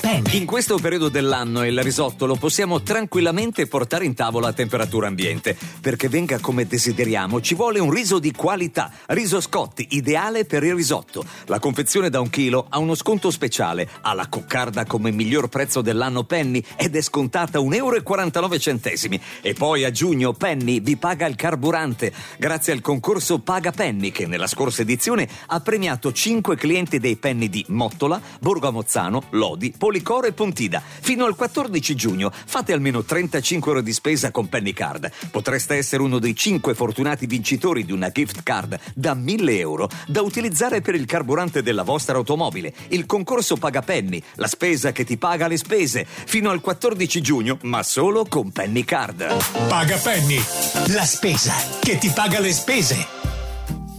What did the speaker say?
Penny. In questo periodo dell'anno il risotto lo possiamo tranquillamente portare in tavola a temperatura ambiente. Perché venga come desideriamo ci vuole un riso di qualità. Riso Scotti, ideale per il risotto. La confezione da 1 chilo ha uno sconto speciale. Ha la coccarda come miglior prezzo dell'anno Penny ed è scontata €1,49. E poi a giugno Penny vi paga il carburante grazie al concorso Paga Penny, che nella scorsa edizione ha premiato 5 clienti dei Penny di Mottola, Borgo a Mozzano, Lodi, Policoro e Pontida. Fino al 14 giugno fate almeno €35 di spesa con Penny Card. Potreste essere uno dei 5 fortunati vincitori di una gift card da €1.000 da utilizzare per il carburante della vostra automobile. Il concorso Paga Penny, la spesa che ti paga le spese. Fino al 14 giugno, ma solo con Penny Card. Paga Penny, la spesa che ti paga le spese.